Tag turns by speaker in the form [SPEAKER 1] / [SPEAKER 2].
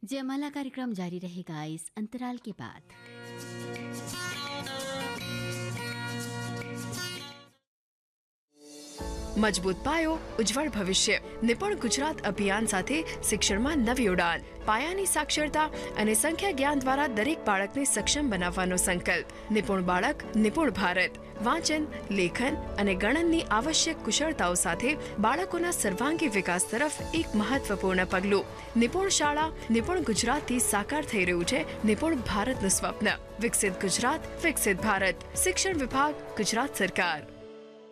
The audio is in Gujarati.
[SPEAKER 1] जयमाला कार्यक्रम जारी रहेगा इस अंतराल के बाद।
[SPEAKER 2] મજબૂત પાયો, ઉજ્જવળ ભવિષ્ય. નિપુણ ગુજરાત અભિયાન સાથે શિક્ષણમાં નવી ઉડાન. પાયાની સાક્ષરતા અને સંખ્યા જ્ઞાન દ્વારા દરેક બાળકને સક્ષમ બનાવવાનો સંકલ્પ. નિપુણ બાળક, નિપુણ ભારત. વાંચન, લેખન અને ગણનની આવશ્યક કુશળતાઓ સાથે બાળકોના સર્વાંગી વિકાસ તરફ એક મહત્વપૂર્ણ પગલું. નિપુણ શાળા, નિપુણ ગુજરાતથી સાકાર થઈ રહ્યું છે નિપુણ ભારતનું સ્વપ્ન. વિકસિત ગુજરાત, વિકસિત ભારત. શિક્ષણ વિભાગ, ગુજરાત સરકાર.